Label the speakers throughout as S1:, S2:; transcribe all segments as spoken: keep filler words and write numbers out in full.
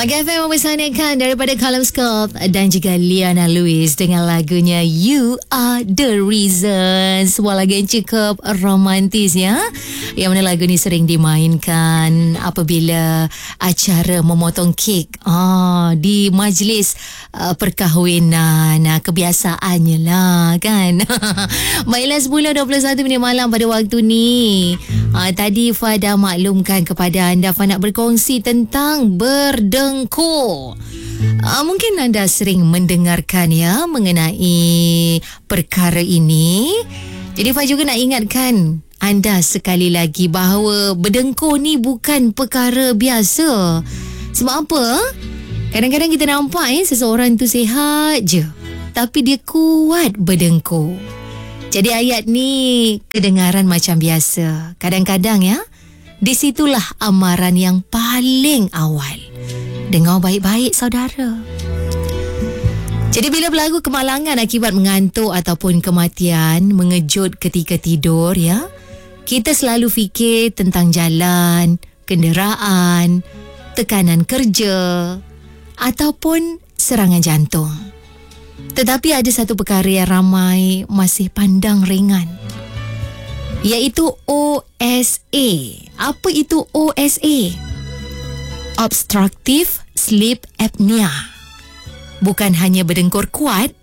S1: Warga F M mempersanakan daripada Columnscope dan juga Liana Lewis dengan lagunya You Are The Reason. Sebuah lagu yang cukup romantis ya, yang mana lagu ni sering dimainkan apabila acara memotong kek ah, di majlis uh, perkahwinan. Nah, kebiasaannya lah kan. Baiklah, sepuluh dua puluh satu minit malam pada waktu ni. uh, Tadi Fa dah maklumkan kepada anda, Fa nak berkongsi tentang berdengkur. Uh, mungkin anda sering mendengarkan ya mengenai perkara ini. Jadi Fa juga nak ingatkan anda sekali lagi bahawa berdengkur ni bukan perkara biasa. Sebab apa? Kadang-kadang kita nampak eh, seseorang tu sihat je, tapi dia kuat berdengkur. Jadi ayat ni kedengaran macam biasa. Kadang-kadang ya, di situlah amaran yang paling awal. Dengar baik-baik saudara. Jadi bila berlaku kemalangan akibat mengantuk ataupun kematian mengejut ketika tidur ya, kita selalu fikir tentang jalan, kenderaan, tekanan kerja ataupun serangan jantung. Tetapi ada satu perkara yang ramai masih pandang ringan, iaitu O S A. Apa itu O S A? Obstructive Sleep Apnea. Bukan hanya berdengkur kuat.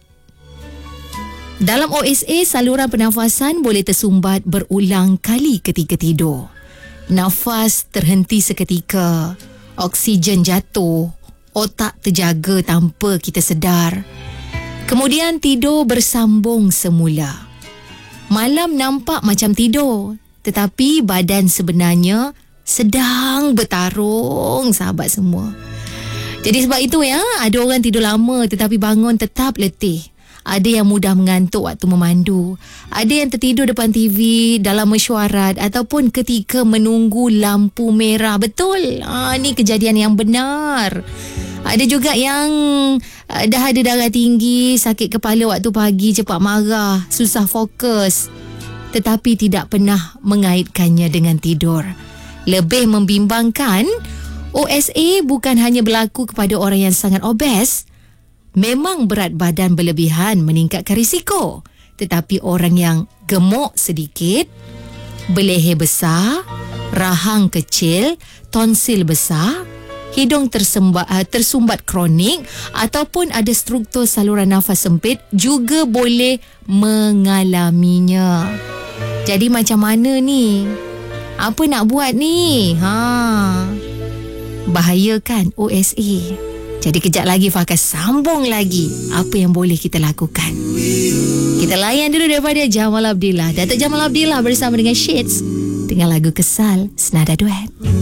S1: Dalam O S A, saluran pernafasan boleh tersumbat berulang kali ketika tidur. Nafas terhenti seketika, oksigen jatuh, otak terjaga tanpa kita sedar. Kemudian tidur bersambung semula. Malam nampak macam tidur, tetapi badan sebenarnya sedang bertarung, sahabat semua. Jadi sebab itu ya, ada orang tidur lama tetapi bangun tetap letih. Ada yang mudah mengantuk waktu memandu. Ada yang tertidur depan T V dalam mesyuarat ataupun ketika menunggu lampu merah. Betul, ah, ni kejadian yang benar. Ada juga yang uh, dah ada darah tinggi, sakit kepala waktu pagi, cepat marah, susah fokus, tetapi tidak pernah mengaitkannya dengan tidur. Lebih membimbangkan, O S A bukan hanya berlaku kepada orang yang sangat obes. Memang berat badan berlebihan meningkatkan risiko, tetapi orang yang gemuk sedikit, berleher besar, rahang kecil, tonsil besar, hidung tersumbat, uh, tersumbat kronik ataupun ada struktur saluran nafas sempit juga boleh mengalaminya. Jadi macam mana ni? Apa nak buat ni? Ha. Bahaya kan O S A? Jadi kejap lagi Fa akan sambung lagi apa yang boleh kita lakukan. Kita layan dulu daripada Jamal Abdillah. Datuk Jamal Abdillah bersama dengan Shades dengan lagu Kesal Senada Duet.